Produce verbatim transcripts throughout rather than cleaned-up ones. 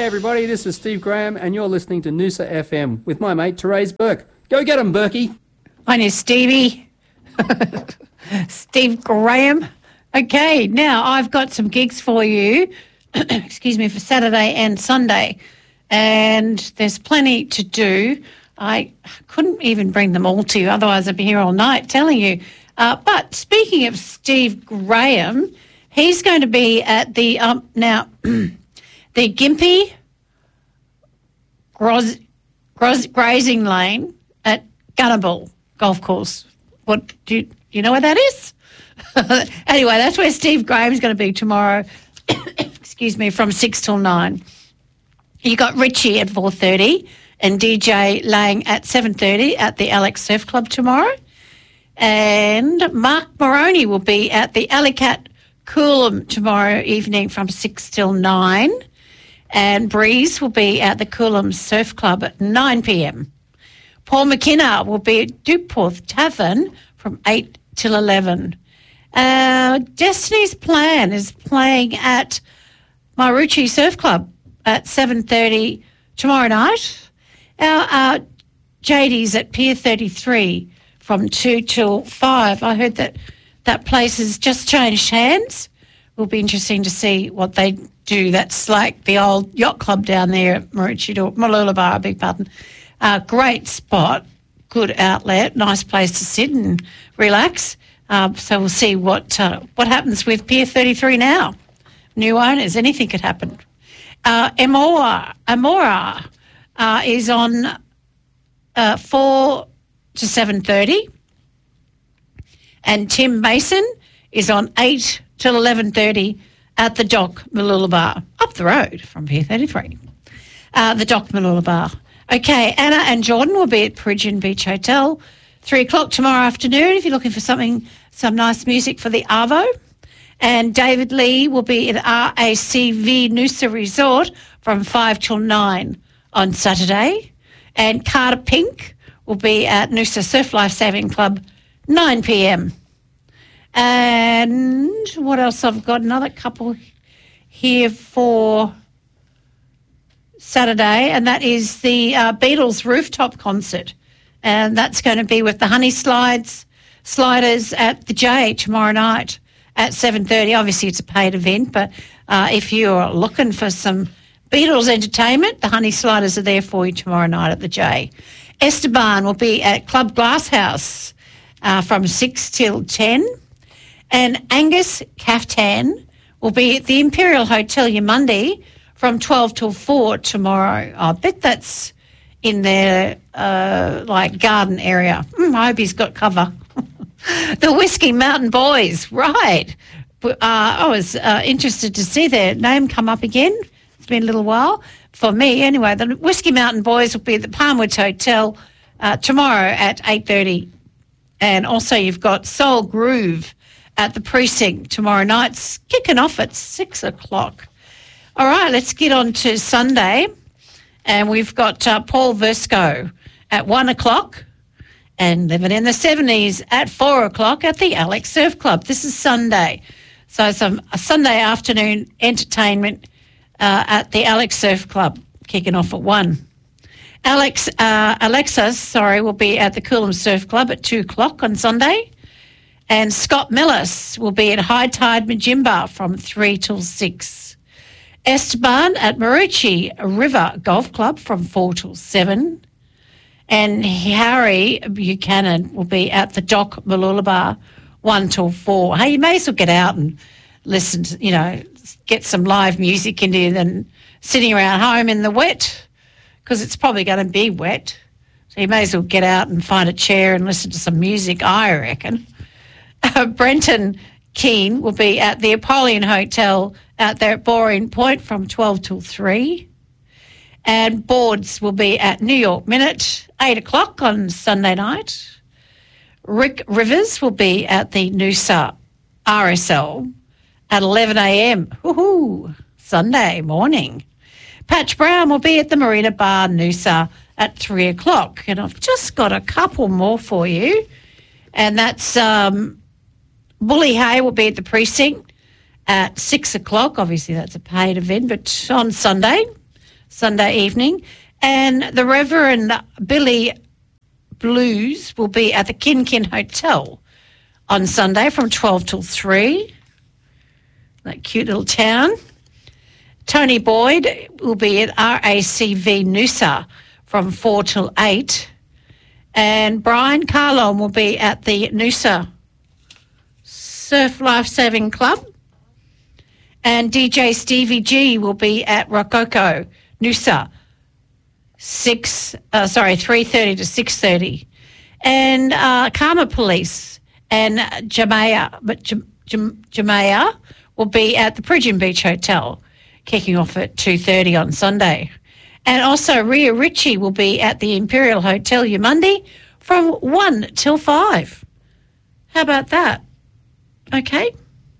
everybody, this is Steve Graham and you're listening to Noosa F M with my mate Therese Burke. Go get 'em, Berkey. My name's Stevie. Steve Graham. Okay, now I've got some gigs for you, excuse me, for Saturday and Sunday. And there's plenty to do. I couldn't even bring them all to you, otherwise I'd be here all night telling you. Uh, but speaking of Steve Graham, he's going to be at the, um, now, the Gympie Gros, Gros, Grazing Lane at Gunnabull Golf Course. What do you, you know where that is? Anyway, that's where Steve Graham's going to be tomorrow, excuse me, from six till nine. You got Richie at four thirty and D J Lang at seven thirty at the Alex Surf Club tomorrow. And Mark Moroney will be at the Alicat Coolum tomorrow evening from six till nine. And Breeze will be at the Coolum Surf Club at nine p.m. Paul McKenna will be at Duporth Tavern from eight till eleven. Uh, Destiny's Plan is playing at Marucci Surf Club at seven thirty tomorrow night. Our uh, J D's at Pier thirty-three from two till five. I heard that that place has just changed hands. Will be interesting to see what they do. That's like the old yacht club down there at Maroochydore, Mooloolaba, I beg pardon. Uh, great spot, good outlet, nice place to sit and relax. Uh, so we'll see what uh, what happens with Pier thirty-three now. New owners, anything could happen. Uh, Amora, Amora uh, is on uh, four to seven thirty, and Tim Mason is on eight till eleven thirty at the Dock Mooloolaba, up the road from Pier thirty-three. Uh, the Dock Mooloolaba. Okay, Anna and Jordan will be at Peregian Beach Hotel, three o'clock tomorrow afternoon if you're looking for something, some nice music for the Arvo. And David Lee will be at R A C V Noosa Resort from five till nine on Saturday. And Carter Pink will be at Noosa Surf Life Saving Club, nine p.m. And what else? I've got another couple here for Saturday, and that is the uh, Beatles rooftop concert. And that's going to be with the Honey Slides Sliders at the J tomorrow night at seven thirty. Obviously, it's a paid event, but uh, if you're looking for some Beatles entertainment, the Honey Sliders are there for you tomorrow night at the J. Esteban will be at Club Glasshouse uh, from six till ten. And Angus Kaftan will be at the Imperial Hotel Yamundi from twelve till four tomorrow. I bet that's in their, uh, like, garden area. Mm, I hope he's got cover. The Whiskey Mountain Boys, right. Uh, I was uh, interested to see their name come up again. It's been a little while for me. Anyway, the Whiskey Mountain Boys will be at the Palmwoods Hotel uh, tomorrow at eight thirty. And also you've got Soul Groove at the Precinct tomorrow night. It's kicking off at six o'clock. All right, let's get on to Sunday. And we've got uh, Paul Versco at one o'clock and Living in the seventies at four o'clock at the Alex Surf Club. This is Sunday. So some a Sunday afternoon entertainment uh, at the Alex Surf Club, kicking off at one. Alex, uh, Alexis, sorry, will be at the Coolum Surf Club at two o'clock on Sunday. And Scott Millis will be at High Tide Majimba from three till six. Esteban at Marucci River Golf Club from four till seven. And Harry Buchanan will be at the Dock Mooloolaba one till four. Hey, you may as well get out and listen to, you know, get some live music into you than sitting around home in the wet, because it's probably going to be wet. So you may as well get out and find a chair and listen to some music, I reckon. Uh, Brenton Keane will be at the Apollyon Hotel out there at Boring Point from twelve till three. And Boards will be at New York Minute, eight o'clock on Sunday night. Rick Rivers will be at the Noosa R S L at eleven a.m. Woohoo! Sunday morning. Patch Brown will be at the Marina Bar Noosa at three o'clock. And I've just got a couple more for you. And that's um, Bully Hay will be at the Precinct at six o'clock. Obviously, that's a paid event, but on Sunday. Sunday evening. And the Reverend Billy Blues will be at the Kin Kin Hotel on Sunday from twelve till three. That cute little town. Tony Boyd will be at R A C V Noosa from four till eight. And Brian Carlon will be at the Noosa Surf Lifesaving Club. And D J Stevie G will be at Rococo, Noosa, six, uh, sorry, three thirty to six thirty. And uh, Karma Police and Jamaya, but Jam, Jam, Jamaya will be at the Pridgeon Beach Hotel, kicking off at two thirty on Sunday. And also Rhea Ritchie will be at the Imperial Hotel Yamundi from one till five. How about that? Okay.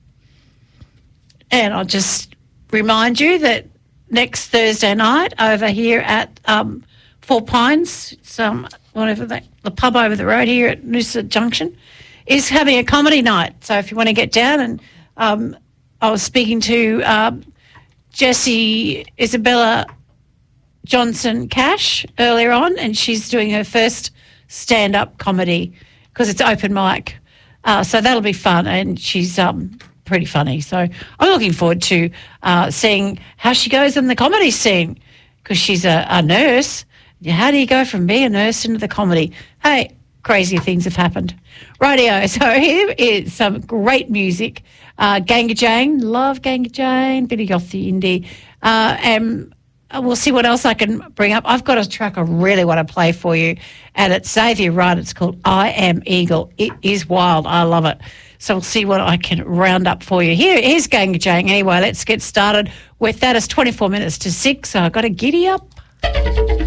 And I'll just remind you that next Thursday night over here at um, Four Pines, some whatever that, the pub over the road here at Noosa Junction, is having a comedy night. So if you want to get down, and um, I was speaking to um, Jessie Isabella Johnson Cash earlier on, and she's doing her first stand-up comedy because it's open mic. Uh, so that'll be fun, and she's um, pretty funny. So I'm looking forward to uh, seeing how she goes in the comedy scene because she's a, a nurse. How do you go from being a nurse into the comedy? Hey, crazy things have happened. Rightio, so here is some great music. Uh, Ganga Jane, love Ganga Jane, bit of Yossi Indie. Uh, and we'll see what else I can bring up. I've got a track I really want to play for you, and it's Xavier Wright. It's called I Am Eagle. It is wild. I love it. So we'll see what I can round up for you. Here, here's Ganga Jane. Anyway, let's get started with that. It's twenty-four minutes to six, so I've got to giddy up.